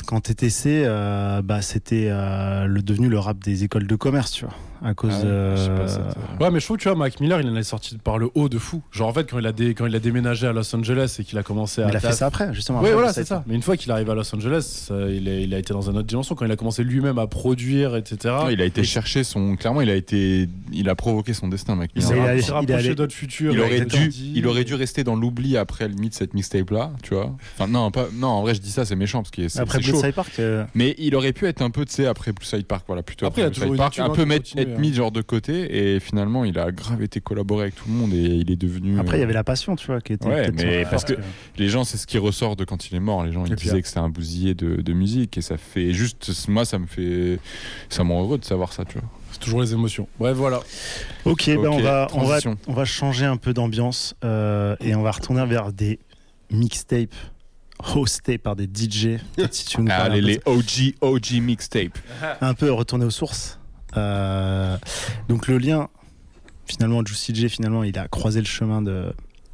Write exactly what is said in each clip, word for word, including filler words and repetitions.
quand T T C, euh, bah, c'était euh, le, devenu le rap des écoles de commerce, tu vois. À cause Ah ouais, euh... je sais pas, c'était... Ouais, mais je trouve, tu vois, Mac Miller, il en est sorti par le haut de fou. Genre, en fait, quand il a, dé... quand il a déménagé à Los Angeles et qu'il a commencé à. Il a taf... fait ça après, justement. Oui, après, voilà, c'est ça. Mais une fois qu'il arrive à Los Angeles, ça, il, est, il a été dans une autre dimension. Quand il a commencé lui-même à produire, et cetera. Ouais, il a été oui. chercher son. Clairement, il a été. Il a provoqué son destin, Mac Miller. Il, il, il s'est rapproché d'autres futurs. Il aurait dû, il aurait dû rester dans l'oubli après limite cette mixtape-là, tu vois. Enfin, non, pas, non, en vrai, je dis ça, c'est méchant parce que c'est, après c'est chaud. Blue Side Park. Euh... Mais il aurait pu être un peu, tu sais, après Blue Side Park, voilà, plutôt après, après Blue Side Park, un peu mettre, continuer, être hein. mis genre de côté et finalement, il a grave été collaboré avec tout le monde et il est devenu. Après, il euh... y avait la passion, tu vois, qui était. Ouais, mais parce que que les gens, c'est ce qui ressort de quand il est mort. Les gens, ils et disaient puis, que c'était un bousillé de, de musique et ça fait juste, moi, ça me fait, ça me rend heureux de savoir ça, tu vois. C'est toujours les émotions. Bref, voilà. Ok, okay ben on va, on va, transition. on va changer un peu d'ambiance euh, et on va retourner vers des mixtapes hostés par des D J. Si tu veux nous ah, les, les O G, O G mixtapes. Un peu retourner aux sources. Euh, donc le lien, finalement, Juicy J, finalement, il a croisé le chemin de,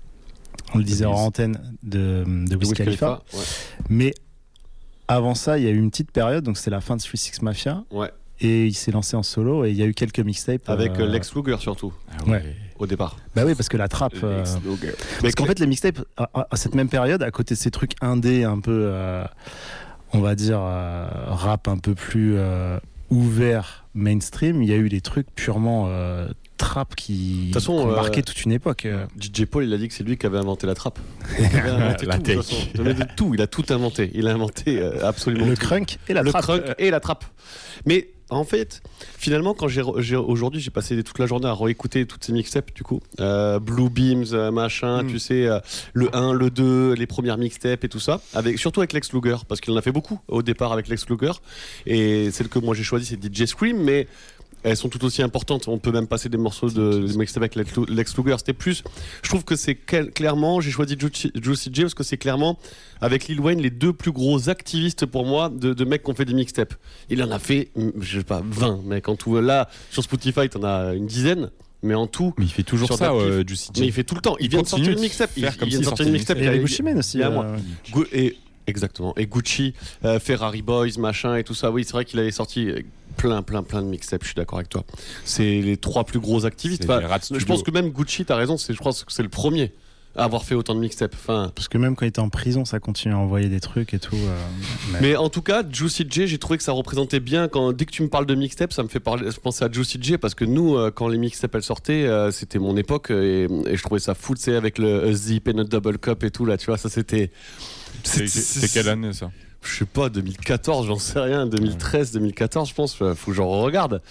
on le disait en antenne, de, de Wiz Khalifa. Ouais. Mais avant ça, il y a eu une petite période, donc c'était la fin de trois six Mafia. Ouais. Et il s'est lancé en solo et il y a eu quelques mixtapes. Avec euh... Lex Luger surtout. Ah ouais. ouais. Au départ. Bah oui, parce que la trappe. Euh... Parce qu'en fait, les mixtapes, à, à cette même période, à côté de ces trucs indés un peu, euh, on va dire, euh, rap un peu plus euh, ouvert, mainstream, il y a eu des trucs purement euh, trap qui, qui façon, ont marqué euh, toute une époque. D J Paul, il a dit que c'est lui qui avait inventé la trappe. Il avait inventé la tout, de façon. Il avait tout, il a tout inventé. Il a inventé euh, absolument le tout. crunk et la le trappe. crunk et la trappe. Mais en fait, finalement, quand j'ai, j'ai aujourd'hui, j'ai passé toute la journée à réécouter toutes ces mixtapes, du coup, euh, Blue Beams, euh, machin, mm. tu sais, euh, le un, le deux, les premières mixtapes et tout ça, avec surtout avec Lex Luger, parce qu'il en a fait beaucoup au départ avec Lex Luger. Et celle que moi j'ai choisie, c'est D J Scream, mais elles sont tout aussi importantes. On peut même passer des morceaux de, de mixtape avec Lex Luger. C'était plus. Je trouve que c'est clairement. J'ai choisi Juicy, Juicy J parce que c'est clairement avec Lil Wayne les deux plus gros activistes pour moi de, de mecs qui ont fait des mixtapes. Il en a fait, je sais pas, vingt. Mec, en tout là sur Spotify, t'en as une dizaine. Mais en tout. Mais il fait toujours ça, euh, Juicy J. Mais il fait tout le temps. Il, il vient de sortir une mixtape. Il, il vient de sortir une mixtape. Et avec Gucci Mane aussi. Euh... Et exactement. Et Gucci, euh, Ferrari Boys, machin et tout ça. Oui, c'est vrai qu'il avait sorti plein, plein, plein de mixtapes. Je suis d'accord avec toi. C'est les trois plus gros activistes. Enfin, je pense que même Gucci, t'as raison. C'est, je pense que c'est le premier à avoir fait autant de mixtapes. Enfin, parce que même quand il était en prison, ça continue à envoyer des trucs et tout. Euh, mais... mais en tout cas, Juicy J, j'ai trouvé que ça représentait bien. Quand dès que tu me parles de mixtapes, ça me fait parler, penser à Juicy J parce que nous, euh, quand les mixtapes elles sortaient, euh, c'était mon époque et, et je trouvais ça fou, tu sais, avec le uh, Zip et notre Double Cup et tout là. Tu vois, ça c'était. C'est, c'est, c'est quelle année ça? Je sais pas, deux mille quatorze, j'en sais rien, deux mille treize, deux mille quatorze, je pense, faut que j'en regarde.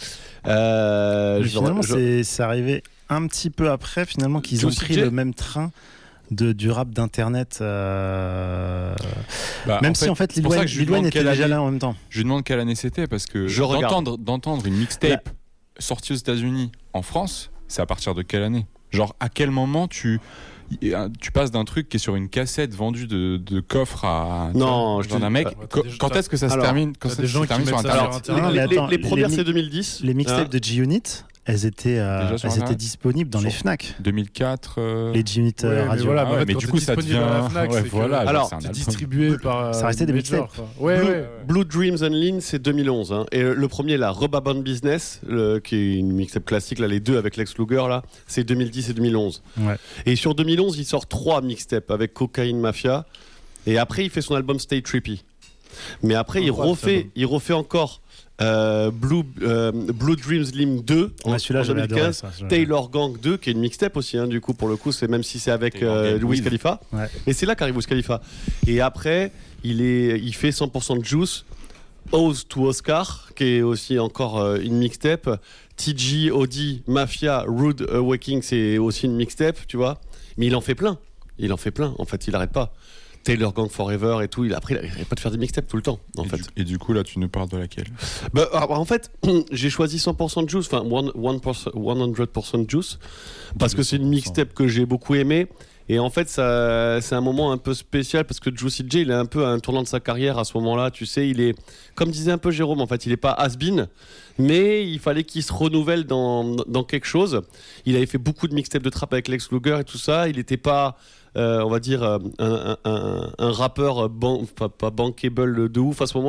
Euh, Mais finalement, je... c'est, c'est arrivé un petit peu après, finalement, qu'ils Juicy ont pris J. le même train de, du rap d'internet. Euh... Bah, même en si fait, en fait, Lil Wayne, Lil Wayne était déjà là en même temps. Je lui demande quelle année c'était parce que je d'entendre, d'entendre une mixtape là... sortie aux États-Unis en France, c'est à partir de quelle année? Genre, à quel moment tu. Tu passes d'un truc qui est sur une cassette vendue de, de coffre à non, je un mec. Ouais, quand est-ce que ça alors, se termine? Quand ça se termine sur Internet? Alors, les, les, les, les premières les, c'est deux mille dix. Les mixtapes hein de G-Unit, elles étaient, euh, elles étaient disponibles dans sur les Fnac. deux mille quatre. Euh... Les G-Unit ouais, radio. Mais, voilà, ah ouais, mais du coup, ça devient. Fnac, ouais, voilà. Alors, c'est, c'est distribué par. Ça restait des mixtapes. Ouais, Blue, ouais, ouais. Blue Dreams and Lean, c'est deux mille onze. Hein. Et le premier, là, Rebabon Business, le, qui est une mixtape classique, là, les deux avec Lex Luger, là, c'est deux mille dix et deux mille onze. Ouais. Et sur deux mille onze, il sort trois mixtapes avec Cocaine Mafia. Et après, il fait son album Stay Trippy. Mais après, il refait, il refait encore euh, Blue, euh, Blue Dreams Slim deux ouais, en, celui-là, en deux mille quinze. Ça, Taylor Gang deux, qui est une mixtape aussi, hein, du coup, pour le coup, c'est même si c'est avec euh, Wiz Khalifa. Ouais. Et c'est là qu'arrive Wiz Khalifa. Et après, il, est, il fait cent pour cent de Juice. Oz to Oscar, qui est aussi encore euh, une mixtape. T G, Audi, Mafia, Rude Awakening, c'est aussi une mixtape, tu vois. Mais il en fait plein. Il en fait plein. En fait, il arrête pas. Taylor Gang Forever et tout. Il, après, il n'arrête pas de faire des mixtapes tout le temps, en et fait. Du, et du coup, là, tu nous parles de laquelle? Bah, en fait, j'ai choisi cent pour cent de Juice, enfin, cent pour cent de Juice, parce que c'est une mixtape que j'ai beaucoup aimée. Et en fait, ça, c'est un moment un peu spécial parce que Juicy J, il est un peu à un tournant de sa carrière à ce moment-là. Tu sais, il est, comme disait un peu Jérôme, en fait, il n'est pas has-been, mais il fallait qu'il se renouvelle dans, dans quelque chose. Il avait fait beaucoup de mixtapes de trap avec Lex Luger et tout ça. Il n'était pas, euh, on va dire, un, un, un, un rappeur ban, pas, pas bankable de ouf à ce moment-là.